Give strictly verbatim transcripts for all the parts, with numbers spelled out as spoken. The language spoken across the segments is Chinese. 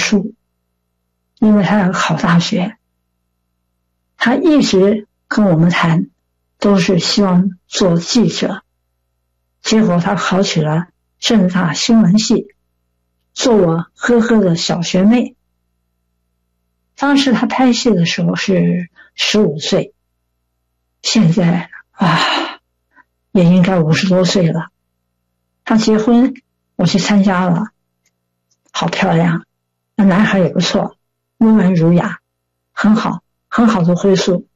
书，因为他要考大学。他一直跟我们谈，都是希望做记者。结果他考取了政大新闻系，做我哥哥的小学妹。当时他拍戏的时候是十五岁，现在啊也应该五十多岁了。他结婚我去参加了，好漂亮，那男孩也不错，温文儒雅，很好很好的归宿。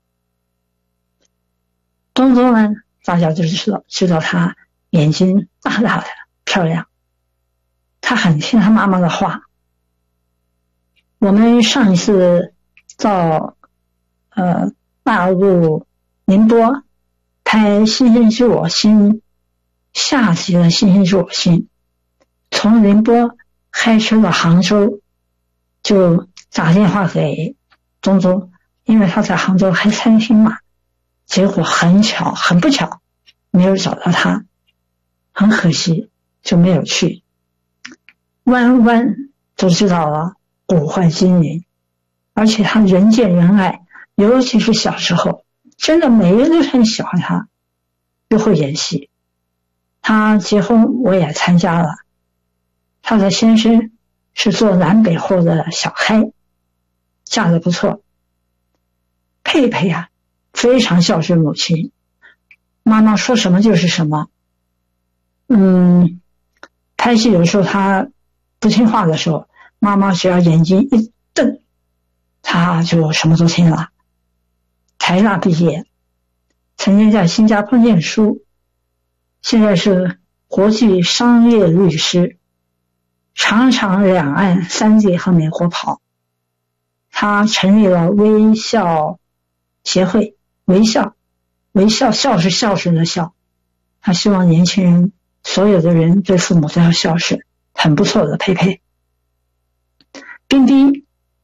东东呢，大家就知道知道他眼睛大大的漂亮，他很听他妈妈的话。我们上一次到呃大陆宁波拍《星星知我心》下集的《星星知我心》，从宁波开车到杭州，就打电话给东东，因为他在杭州开餐厅嘛。结果很巧很不巧没有找到他，很可惜就没有去。弯弯都知道了，古幻精灵，而且他人见人爱，尤其是小时候，真的每个人都很喜欢他，又会演戏。他结婚我也参加了，他的先生是做南北货的小开，嫁得不错。佩佩啊，非常孝顺母亲，妈妈说什么就是什么。嗯，拍戏有时候他不听话的时候，妈妈只要眼睛一瞪，他就什么都听了。台大毕业，曾经在新加坡念书，现在是国际商业律师，常常两岸三地和美国跑。他成立了微笑协会，微笑，微笑，笑是孝顺的孝。他希望年轻人，所有的人对父母都要孝顺，很不错的佩佩。冰冰，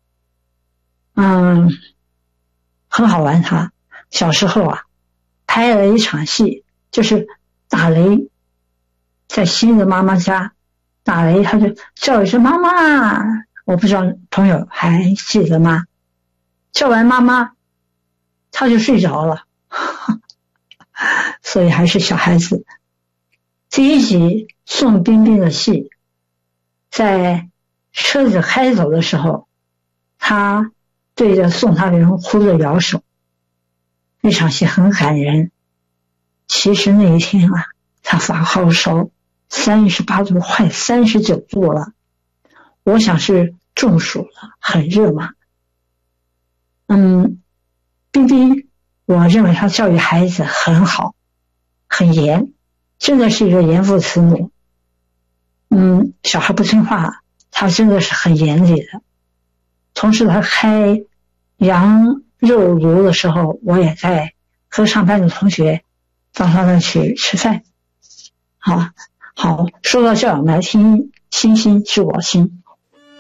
嗯，很好玩他。小时候啊，拍了一场戏，就是打雷，在新的妈妈家打雷，他就叫一声妈妈，我不知道朋友还记得吗？叫完妈妈，他就睡着了，所以还是小孩子。第一集宋冰冰的戏，在车子开走的时候，他对着送他的人哭着摇手，那场戏很感人。其实那一天啊，他发高烧，三十八度，快三十九度了，我想是中暑了，很热嘛。嗯，冰冰，我认为他教育孩子很好，很严，真的是一个严父慈母。嗯，小孩不听话，他真的是很严厉的。同时他开羊肉炉的时候，我也在和上班的同学到他那去吃饭。好，好，说到这儿，我们来听《星星知我心》。